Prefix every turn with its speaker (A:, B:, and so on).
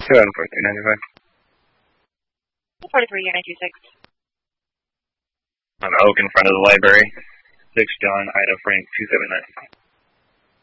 A: 24395.
B: 43, Unit 26.
A: On Oak in front of the library. 6 John, Ida Frank, 279.